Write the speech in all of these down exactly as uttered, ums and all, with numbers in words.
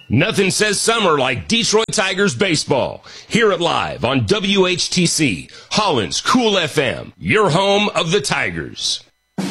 Nothing says summer like Detroit Tigers baseball. Hear it live on W H T C, Holland's Cool F M, your home of the Tigers.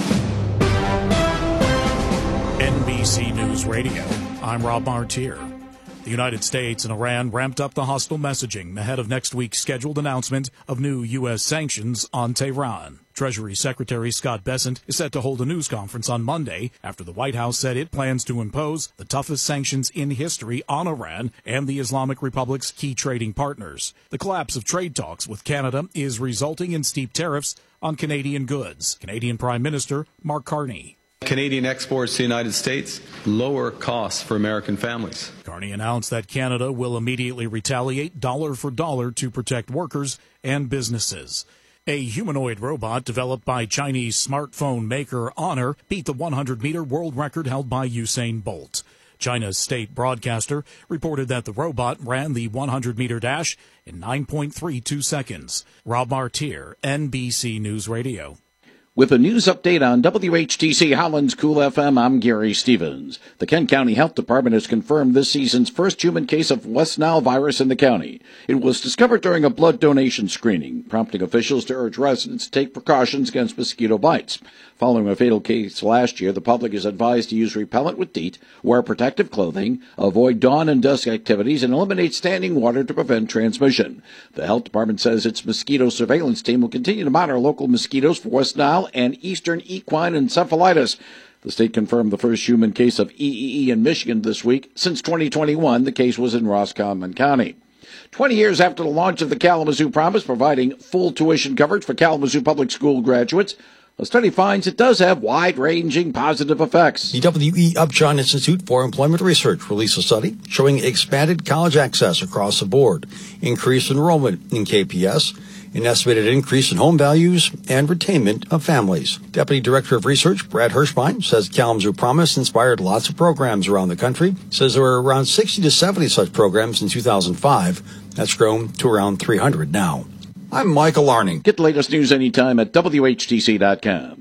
N B C News Radio, I'm Rob Martier. The United States and Iran ramped up the hostile messaging ahead of next week's scheduled announcement of new U S sanctions on Tehran. Treasury Secretary Scott Bessent is set to hold a news conference on Monday after the White House said it plans to impose the toughest sanctions in history on Iran and the Islamic Republic's key trading partners. The collapse of trade talks with Canada is resulting in steep tariffs on Canadian goods. Canadian Prime Minister Mark Carney. Canadian exports to the United States, lower costs for American families. Carney announced that Canada will immediately retaliate dollar for dollar to protect workers and businesses. A humanoid robot developed by Chinese smartphone maker Honor beat the hundred meter world record held by Usain Bolt. China's state broadcaster reported that the robot ran the hundred meter dash in nine point three two seconds. Rob Martier, N B C News Radio. With a news update on W H T C Holland's Cool F M, I'm Gary Stevens. The Kent County Health Department has confirmed this season's first human case of West Nile virus in the county. It was discovered during a blood donation screening, prompting officials to urge residents to take precautions against mosquito bites. Following a fatal case last year, the public is advised to use repellent with DEET, wear protective clothing, avoid dawn and dusk activities, and eliminate standing water to prevent transmission. The health department says its mosquito surveillance team will continue to monitor local mosquitoes for West Nile and eastern equine encephalitis. The state confirmed the first human case of E E E in Michigan this week. Since twenty twenty-one, the case was in Roscommon County. Twenty years after the launch of the Kalamazoo Promise, providing full tuition coverage for Kalamazoo Public School graduates, a study finds it does have wide-ranging positive effects. The W E. Upjohn Institute for Employment Research released a study showing expanded college access across the board, increased enrollment in K P S, an estimated increase in home values, and retainment of families. Deputy Director of Research Brad Hirschbein says Kalamazoo Promise inspired lots of programs around the country. Says there were around sixty to seventy such programs in two thousand five. That's grown to around three hundred now. I'm Michael Larning. Get the latest news anytime at W H T C dot com.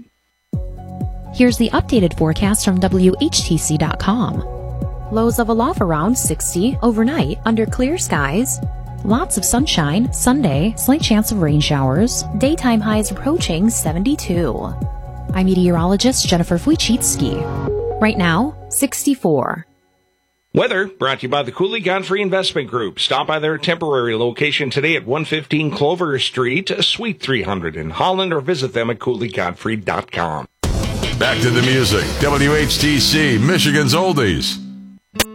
Here's the updated forecast from W H T C dot com. Lows of a low around sixty overnight under clear skies. Lots of sunshine. Sunday, slight chance of rain showers. Daytime highs approaching seventy-two. I'm meteorologist Jennifer Wojcicki. Right now, sixty-four. Weather brought to you by the Cooley Godfrey Investment Group. Stop by their temporary location today at one fifteen Clover Street, Suite three hundred in Holland, or visit them at cooley godfrey dot com. Back to the music. W H T C, Michigan's Oldies.